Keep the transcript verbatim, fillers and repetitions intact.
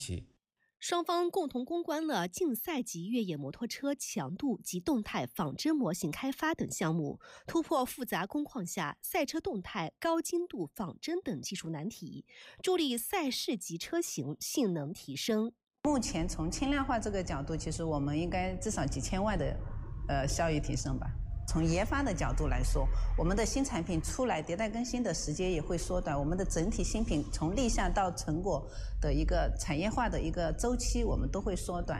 双方共同攻关了竞赛级越野摩托车强度及动态仿真模型开发等项目，突破复杂工况下赛车动态、高精度仿真等技术难题，助力赛事级车型性能提升。 目前从轻量化这个角度，其实我们应该至少几千万的呃效益提升吧。从研发的角度来说，我们的新产品出来迭代更新的时间也会缩短，我们的整体新品从立项到成果的一个产业化的一个周期，我们都会缩短。